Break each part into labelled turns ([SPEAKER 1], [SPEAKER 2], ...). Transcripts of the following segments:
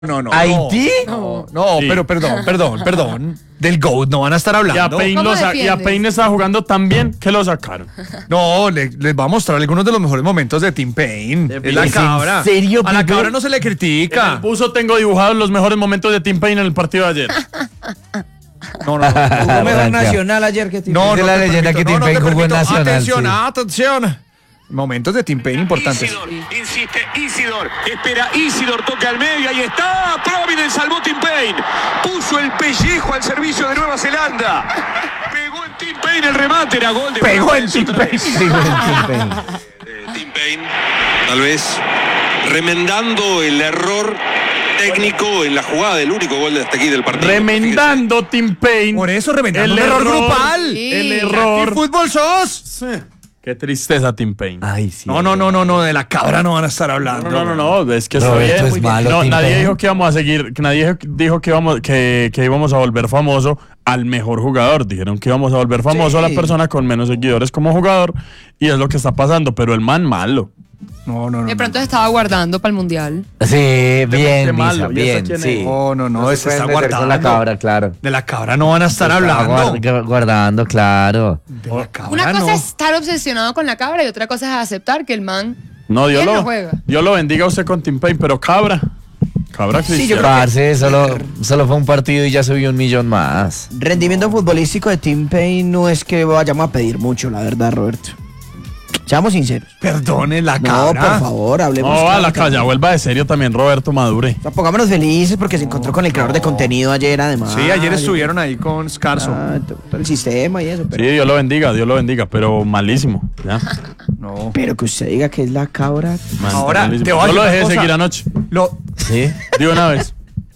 [SPEAKER 1] No.
[SPEAKER 2] ¿Haití?
[SPEAKER 1] No,
[SPEAKER 3] Sí.
[SPEAKER 1] pero perdón. Del GOAT no van a estar hablando.
[SPEAKER 3] Y a Payne estaba jugando tan bien que lo sacaron.
[SPEAKER 1] No, les va a mostrar algunos de los mejores momentos de Tim Payne. Es la
[SPEAKER 2] ¿Es
[SPEAKER 1] cabra.
[SPEAKER 2] en serio,
[SPEAKER 1] A la
[SPEAKER 2] Pipe?
[SPEAKER 1] cabra no se le
[SPEAKER 3] En
[SPEAKER 1] critica.
[SPEAKER 3] el buzo tengo dibujados los mejores momentos de Tim Payne en el partido de ayer.
[SPEAKER 1] No.
[SPEAKER 4] Jugó mejor
[SPEAKER 2] Arranca.
[SPEAKER 4] Nacional ayer que
[SPEAKER 1] No,
[SPEAKER 2] Dice
[SPEAKER 1] no
[SPEAKER 2] la
[SPEAKER 1] te
[SPEAKER 2] leyenda
[SPEAKER 1] permito,
[SPEAKER 2] que Tim
[SPEAKER 1] no
[SPEAKER 2] Payne
[SPEAKER 1] te
[SPEAKER 2] jugó en
[SPEAKER 1] permito.
[SPEAKER 2] Nacional,
[SPEAKER 1] Atención. Momentos de Tim Payne importantes.
[SPEAKER 5] Insiste Isidor, espera Isidor, toca al medio, ahí está, Providence salvó Tim Payne, puso el pellejo al servicio de Nueva Zelanda, pegó en Tim Payne el remate, era gol de
[SPEAKER 1] Pegó en
[SPEAKER 5] Providence
[SPEAKER 1] Tim
[SPEAKER 5] otra
[SPEAKER 1] Payne.
[SPEAKER 5] vez.
[SPEAKER 2] Sí, güey, Tim Payne.
[SPEAKER 6] Tim Payne, tal vez remendando el error técnico en la jugada del único gol de hasta aquí del partido.
[SPEAKER 3] Remendando Tim Payne.
[SPEAKER 1] Por eso reventando
[SPEAKER 3] El
[SPEAKER 1] un error
[SPEAKER 3] error.
[SPEAKER 1] grupal.
[SPEAKER 7] Sí.
[SPEAKER 3] El
[SPEAKER 1] ¿Qué
[SPEAKER 3] error.
[SPEAKER 1] fútbol sos?
[SPEAKER 3] Sí. Qué tristeza, Tim Payne.
[SPEAKER 2] Ay, sí.
[SPEAKER 1] No, de la cabra no van a estar hablando.
[SPEAKER 3] No, es que
[SPEAKER 2] Roberto
[SPEAKER 3] estoy
[SPEAKER 2] es malo,
[SPEAKER 3] no,
[SPEAKER 2] Tim
[SPEAKER 3] nadie
[SPEAKER 2] Payne.
[SPEAKER 3] dijo que íbamos a seguir, nadie dijo que íbamos a volver famoso al mejor jugador. Dijeron que íbamos a volver famoso a la persona con menos seguidores como jugador, y es lo que está pasando, pero el man malo.
[SPEAKER 1] No.
[SPEAKER 7] De pronto se estaba guardando para el mundial.
[SPEAKER 2] Sí, bien,
[SPEAKER 3] malo,
[SPEAKER 2] Misa,
[SPEAKER 3] ¿y esa
[SPEAKER 2] bien,
[SPEAKER 3] quién
[SPEAKER 2] sí.
[SPEAKER 3] es?
[SPEAKER 1] No,
[SPEAKER 2] se
[SPEAKER 1] se está
[SPEAKER 2] pueden meter
[SPEAKER 1] guardando.
[SPEAKER 2] con la cabra, claro.
[SPEAKER 1] De la cabra no van a estar
[SPEAKER 2] Está
[SPEAKER 1] hablando.
[SPEAKER 2] guardando, claro.
[SPEAKER 1] De la cabra
[SPEAKER 7] Una cosa
[SPEAKER 1] no.
[SPEAKER 7] es estar obsesionado con la cabra y otra cosa es aceptar que el man
[SPEAKER 3] No,
[SPEAKER 7] Él no juega.
[SPEAKER 3] Dios lo bendiga a usted con Tim Payne, pero cabra Cristiano.
[SPEAKER 2] Parce, solo fue un partido y ya subió 1 millón más.
[SPEAKER 4] Rendimiento futbolístico de Tim Payne no es que vayamos a pedir mucho, la verdad, Roberto. Seamos sinceros.
[SPEAKER 1] Perdone la
[SPEAKER 4] No,
[SPEAKER 1] cabra.
[SPEAKER 4] por favor, hablemos.
[SPEAKER 3] No, a la
[SPEAKER 4] claro.
[SPEAKER 3] calle, vuelva de serio también, Roberto Madure.
[SPEAKER 4] O sea, pongámonos felices porque se encontró con el creador de contenido ayer, además.
[SPEAKER 1] Sí, ayer estuvieron ahí con Scarso.
[SPEAKER 4] Todo el sistema y eso. Pero,
[SPEAKER 3] Sí, Dios lo bendiga, pero malísimo. ¿ya?
[SPEAKER 1] No.
[SPEAKER 4] pero que usted diga que es la cabra.
[SPEAKER 3] Man,
[SPEAKER 1] Ahora,
[SPEAKER 3] malísimo.
[SPEAKER 1] te voy a
[SPEAKER 3] Yo lo
[SPEAKER 1] decir
[SPEAKER 3] dejé
[SPEAKER 1] una
[SPEAKER 3] de
[SPEAKER 1] cosa.
[SPEAKER 3] seguir anoche.
[SPEAKER 2] ¿Sí?
[SPEAKER 3] De una vez.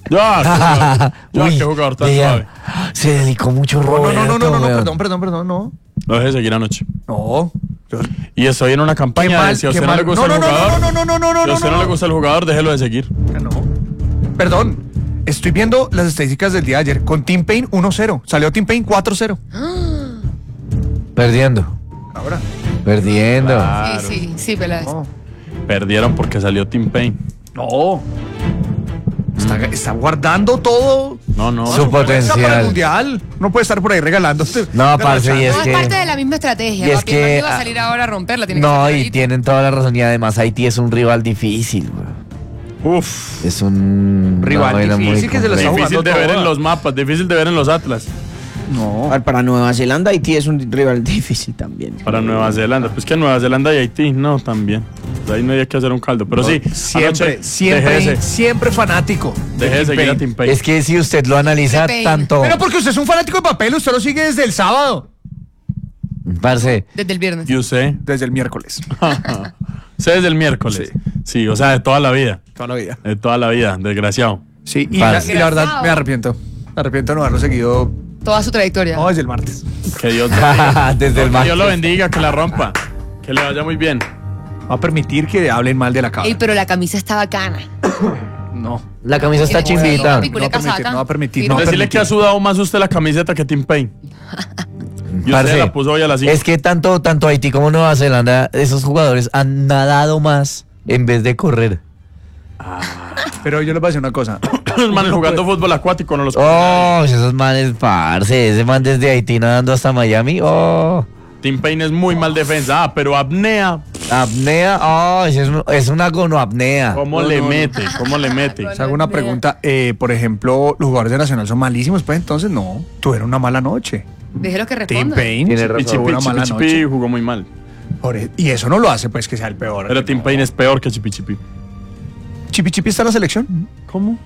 [SPEAKER 3] Qué jugador tan
[SPEAKER 2] vea,
[SPEAKER 3] suave.
[SPEAKER 2] se dedicó mucho Roberto.
[SPEAKER 1] No,
[SPEAKER 2] weón.
[SPEAKER 1] perdón, no.
[SPEAKER 3] Lo dejé de seguir anoche.
[SPEAKER 1] No.
[SPEAKER 3] Y estoy en una campaña
[SPEAKER 1] Qué mal,
[SPEAKER 3] de si a
[SPEAKER 1] qué
[SPEAKER 3] usted no
[SPEAKER 1] mal.
[SPEAKER 3] le gusta el jugador.
[SPEAKER 1] No.
[SPEAKER 3] Si a usted no le gusta el jugador, déjelo de seguir.
[SPEAKER 1] No. Perdón. Estoy viendo las estadísticas del día de ayer. Con Tim Payne 1-0. Salió Tim Payne 4-0.
[SPEAKER 2] Perdiendo.
[SPEAKER 1] Ahora.
[SPEAKER 2] Perdiendo.
[SPEAKER 3] Claro.
[SPEAKER 7] Sí, Peláez.
[SPEAKER 1] No.
[SPEAKER 3] Perdieron porque salió Tim Payne.
[SPEAKER 1] No. Está guardando todo.
[SPEAKER 3] No.
[SPEAKER 2] Su
[SPEAKER 1] Para el
[SPEAKER 2] potencial.
[SPEAKER 1] mundial. No puede estar por ahí regalándose.
[SPEAKER 2] No, parce, y es
[SPEAKER 7] No, es
[SPEAKER 2] que...
[SPEAKER 7] parte de la misma estrategia.
[SPEAKER 2] y es
[SPEAKER 7] Papi,
[SPEAKER 2] que-
[SPEAKER 7] el man no iba a salir ahora a romperla. Tiene que
[SPEAKER 2] No,
[SPEAKER 7] ser
[SPEAKER 2] y
[SPEAKER 7] clarito.
[SPEAKER 2] tienen toda la razón. Y además Haití es un rival difícil, weón.
[SPEAKER 3] Uf.
[SPEAKER 2] Es un
[SPEAKER 1] Rival
[SPEAKER 2] una vaina
[SPEAKER 1] difícil
[SPEAKER 2] muy
[SPEAKER 1] que se lo está
[SPEAKER 2] compleja.
[SPEAKER 3] Difícil de
[SPEAKER 1] jugando
[SPEAKER 3] ver
[SPEAKER 1] toda.
[SPEAKER 3] en los mapas, difícil de ver en los atlas.
[SPEAKER 1] No.
[SPEAKER 4] A ver, para Nueva Zelanda, Haití es un rival difícil también.
[SPEAKER 3] Para Nueva Zelanda. Pues que Nueva Zelanda y Haití, no, también. Ahí no hay que hacer un caldo. Pero sí, anoche
[SPEAKER 1] Siempre fanático.
[SPEAKER 3] dejé de seguir a Tim Payne.
[SPEAKER 2] Es que si usted lo analiza
[SPEAKER 7] Payne.
[SPEAKER 2] tanto,
[SPEAKER 1] Pero porque usted es un fanático de papel, usted lo sigue desde el sábado.
[SPEAKER 2] parce,
[SPEAKER 3] Ah,
[SPEAKER 7] Desde el viernes.
[SPEAKER 3] ¿Y usted?
[SPEAKER 1] Desde el miércoles.
[SPEAKER 3] Usted desde el miércoles. Sí, o sea, de toda la vida.
[SPEAKER 1] Toda la vida.
[SPEAKER 3] De toda la vida, desgraciado.
[SPEAKER 1] Sí, y
[SPEAKER 2] Parce.
[SPEAKER 1] la verdad me arrepiento. Me arrepiento de no haberlo seguido.
[SPEAKER 7] Toda su trayectoria.
[SPEAKER 1] No, desde el martes.
[SPEAKER 3] Que Dios,
[SPEAKER 2] desde el
[SPEAKER 3] que Dios lo
[SPEAKER 2] martes.
[SPEAKER 3] bendiga, que la rompa. Que le vaya muy bien.
[SPEAKER 1] Va a permitir que hablen mal de la cabra.
[SPEAKER 7] Ey, pero la camisa está bacana.
[SPEAKER 1] No.
[SPEAKER 2] La camisa está
[SPEAKER 7] Tiene
[SPEAKER 2] chimbita.
[SPEAKER 7] pico,
[SPEAKER 1] No va a permitir, no va a permitir,
[SPEAKER 7] Sí,
[SPEAKER 1] no va a
[SPEAKER 3] Decirle que ha sudado más usted la camiseta que Tim Payne. Y usted
[SPEAKER 2] Parce,
[SPEAKER 3] la puso hoy a las 5.
[SPEAKER 2] es que tanto Haití como Nueva Zelanda, esos jugadores han nadado más en vez de correr.
[SPEAKER 1] Pero yo les voy a decir una cosa.
[SPEAKER 3] Los manes jugando fútbol acuático, no los
[SPEAKER 2] Oh, esos manes, parce, ese man desde Haití nadando hasta Miami. Oh,
[SPEAKER 3] Tim Payne es muy mal defensa. Ah, pero apnea,
[SPEAKER 2] apnea. Oh, es una gonoapnea.
[SPEAKER 3] ¿cómo le mete? ¿Cómo le mete?
[SPEAKER 1] Les hago una pregunta. Por ejemplo, los jugadores de Nacional son malísimos, pues entonces no. Tuvieron una mala noche.
[SPEAKER 7] Déjelo que
[SPEAKER 1] Tim
[SPEAKER 7] responda.
[SPEAKER 1] Payne
[SPEAKER 2] Tiene razón.
[SPEAKER 1] tuvo una mala
[SPEAKER 3] Chipi
[SPEAKER 1] noche.
[SPEAKER 3] jugó muy mal.
[SPEAKER 1] Y eso no lo hace, pues, que sea el peor.
[SPEAKER 3] Pero Tim Payne es peor que Chipi Chipi.
[SPEAKER 1] Chipi Chipi está en la selección.
[SPEAKER 3] ¿Cómo?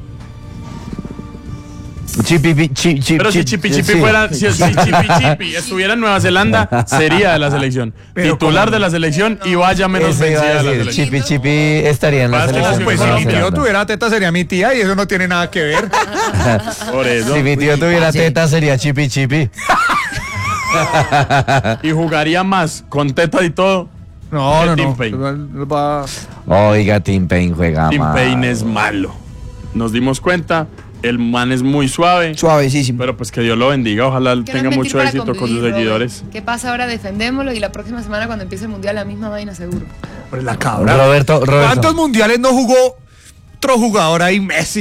[SPEAKER 2] Pero
[SPEAKER 3] Pero si Chipi Chipi fuera, si Chipi Chipi estuviera en Nueva Zelanda, sería de la selección.
[SPEAKER 1] Pero
[SPEAKER 3] Titular
[SPEAKER 1] ¿cómo?
[SPEAKER 3] de la selección y vaya menos
[SPEAKER 2] Eso iba
[SPEAKER 3] vencida
[SPEAKER 2] a
[SPEAKER 3] de la
[SPEAKER 2] decir,
[SPEAKER 3] selección.
[SPEAKER 2] Chipi estaría en la
[SPEAKER 3] Pues,
[SPEAKER 2] selección.
[SPEAKER 1] Pues
[SPEAKER 2] de
[SPEAKER 1] si
[SPEAKER 2] Nueva
[SPEAKER 1] mi tío
[SPEAKER 2] Zelanda.
[SPEAKER 1] tuviera teta sería mi tía y eso no tiene nada que ver.
[SPEAKER 3] Por eso.
[SPEAKER 2] Si mi tío tuviera teta sería Chipi.
[SPEAKER 3] Y jugaría más con teta y todo.
[SPEAKER 1] No.
[SPEAKER 3] Tim Payne.
[SPEAKER 1] Va-
[SPEAKER 2] Oiga, Tim Payne juega
[SPEAKER 3] Tim
[SPEAKER 2] mal.
[SPEAKER 3] Payne es malo. Nos dimos cuenta. El man es muy suave.
[SPEAKER 4] Suavecísimo.
[SPEAKER 3] Pero pues que Dios lo bendiga. Ojalá
[SPEAKER 7] Que no
[SPEAKER 3] tenga
[SPEAKER 7] es mentir
[SPEAKER 3] mucho
[SPEAKER 7] para
[SPEAKER 3] éxito con sus
[SPEAKER 7] convivir,
[SPEAKER 3] seguidores.
[SPEAKER 7] Robert. ¿Qué pasa ahora? Defendémoslo y la próxima semana cuando empiece el mundial la misma vaina seguro.
[SPEAKER 1] Por la cabra.
[SPEAKER 2] Roberto.
[SPEAKER 1] ¿Cuántos mundiales no jugó otro jugador ahí, Messi.